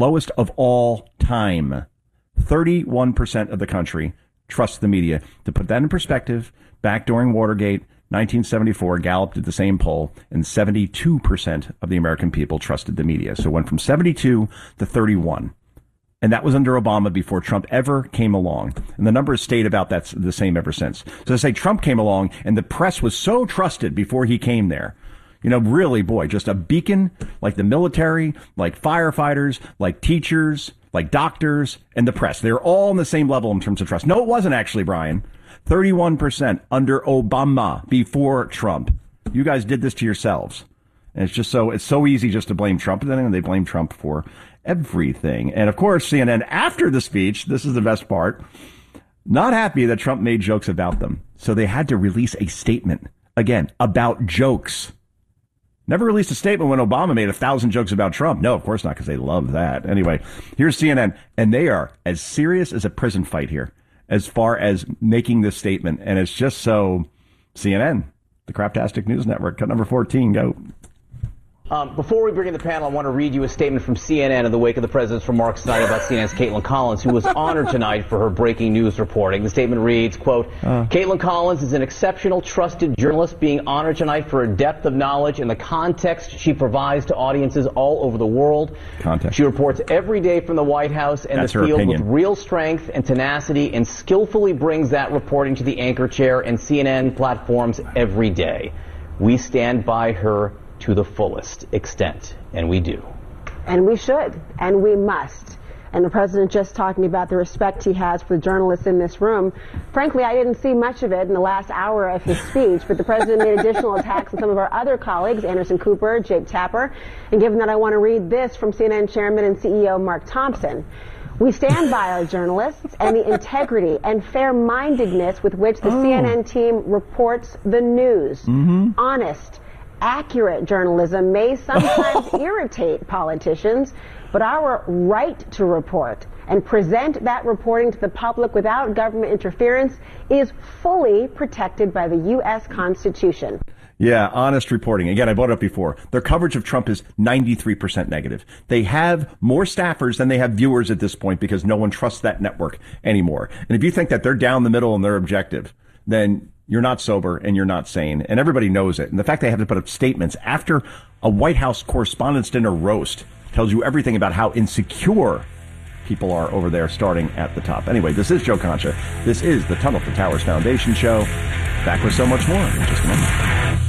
lowest of all time. 31% of the country trusts the media. To put that in perspective, back during Watergate, 1974, Gallup did the same poll, and 72% of the American people trusted the media. So it went from 72 to 31. And that was under Obama before Trump ever came along. And the number has stayed about that's the same ever since. So to say Trump came along and the press was so trusted before he came there. You know, really, boy, just a beacon like the military, like firefighters, like teachers, like doctors, and the press. They're all on the same level in terms of trust. No, it wasn't actually, Brian. 31% under Obama before Trump. You guys did this to yourselves. And it's so easy just to blame Trump. And then they blame Trump for everything. And of course, CNN, after the speech, this is the best part, not happy that Trump made jokes about them. So they had to release a statement, again, about jokes. Never released a statement when Obama made 1,000 jokes about Trump. No, of course not, because they love that. Anyway, here's CNN, and they are as serious as a prison fight here as far as making this statement. And it's just so CNN, the Craptastic News Network, cut number 14, go. Before we bring in the panel, I want to read you a statement from CNN in the wake of the president's remarks tonight about CNN's Caitlin Collins, who was honored tonight for her breaking news reporting. The statement reads, quote, Caitlin Collins is an exceptional, trusted journalist being honored tonight for her depth of knowledge and the context she provides to audiences all over the world. She reports every day from the White House and the field with real strength and tenacity and skillfully brings that reporting to the anchor chair and CNN platforms every day. We stand by her to the fullest extent, and we do. And we should, and we must. And the president just talking about the respect he has for the journalists in this room. Frankly, I didn't see much of it in the last hour of his speech, but the president made additional attacks on some of our other colleagues, Anderson Cooper, Jake Tapper. And given that, I want to read this from CNN Chairman and CEO Mark Thompson. We stand by our journalists and the integrity and fair-mindedness with which the CNN team reports the news. Honest, accurate journalism may sometimes irritate politicians, but our right to report and present that reporting to the public without government interference is fully protected by the U.S. Constitution. Yeah, honest reporting. Again, I brought it up before. Their coverage of Trump is 93% negative. They have more staffers than they have viewers at this point because no one trusts that network anymore. And if you think that they're down the middle and they're objective, then you're not sober and you're not sane. And everybody knows it. And the fact they have to put up statements after a White House Correspondents' Dinner roast tells you everything about how insecure people are over there, starting at the top. Anyway, this is Joe Concha. This is the Tunnel to Towers Foundation show. Back with so much more in just a moment.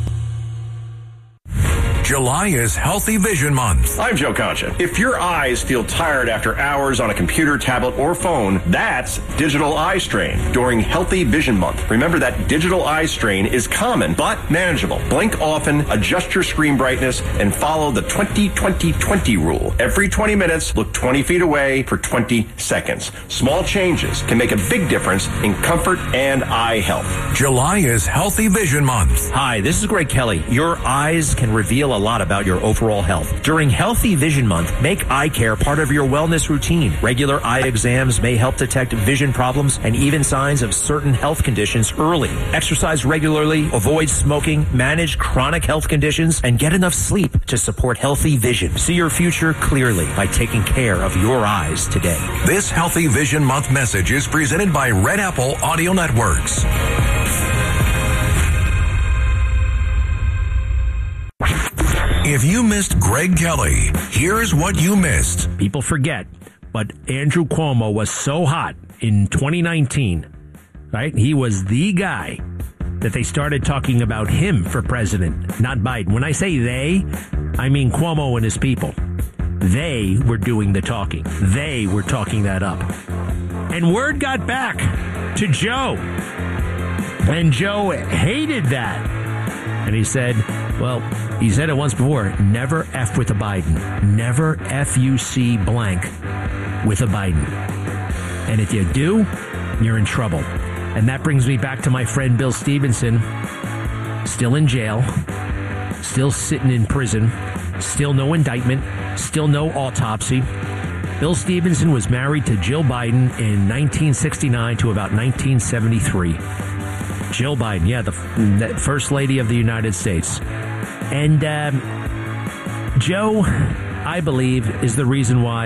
July is Healthy Vision Month. I'm Joe Concha. If your eyes feel tired after hours on a computer, tablet, or phone, that's digital eye strain during Healthy Vision Month. Remember that digital eye strain is common but manageable. Blink often, adjust your screen brightness, and follow the 20-20-20 rule. Every 20 minutes, look 20 feet away for 20 seconds. Small changes can make a big difference in comfort and eye health. July is Healthy Vision Month. Hi, this is Greg Kelly. Your eyes can reveal a lot about your overall health. During Healthy Vision Month, make eye care part of your wellness routine. Regular eye exams may help detect vision problems and even signs of certain health conditions early. Exercise regularly, avoid smoking, manage chronic health conditions, and get enough sleep to support healthy vision. See your future clearly by taking care of your eyes today. This Healthy Vision Month message is presented by Red Apple Audio Networks. If you missed Greg Kelly, here's what you missed. People forget, but Andrew Cuomo was so hot in 2019, right? He was the guy that they started talking about him for president, not Biden. When I say they, I mean Cuomo and his people. They were doing the talking. They were talking that up. And word got back to Joe. And Joe hated that. And he said, well, he said it once before, never F with a Biden. Never F-U-C blank with a Biden. And if you do, you're in trouble. And that brings me back to my friend Bill Stevenson, still in jail, still sitting in prison, still no indictment, still no autopsy. Bill Stevenson was married to Jill Biden in 1969 to about 1973. Jill Biden, yeah, the First Lady of the United States. And Joe, I believe, is the reason why